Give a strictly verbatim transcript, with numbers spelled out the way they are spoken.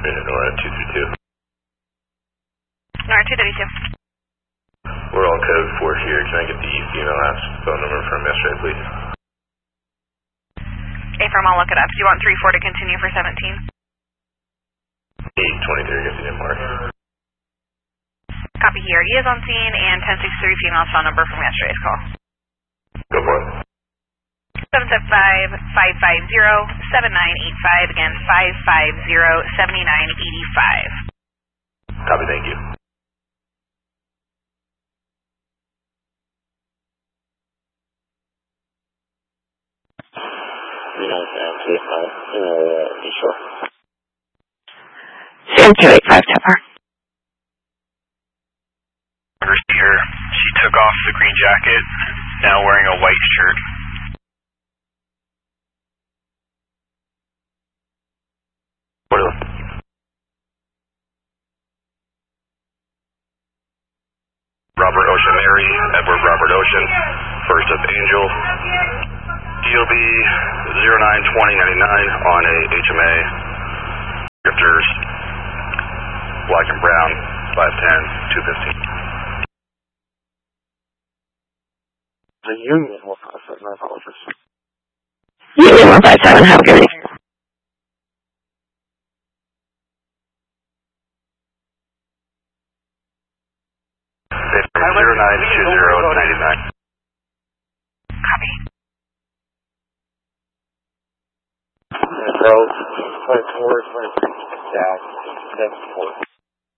Nora two three two. Nora two thirty-two. We're all code four here. Can I get the female last phone number from yesterday, please? A-firm, I'll look it up. Do you want three four to continue for seventeen? eight twenty-three, I guess you didn't mark. Copy here. He is on scene, and ten sixty-three female phone number from yesterday's call. Go for it. seven seven five, five five zero, seven nine eight five. Again, five five zero, seven nine eight five. Copy, thank you. seven two eight five Tower. Here, she took off the green jacket, now wearing a white shirt. What else? Robert Ocean Mary, Edward Robert Ocean, first up Angel, D O B zero nine twenty ninety-nine on a H M A, drifters, black and brown, five ten, two fifteen. The Union one five seven, I apologize. Union one five seven, have a good evening. zero nine two zero ninety-nine. Copy. Girls, twenty-four, twenty-three, dash, seven four.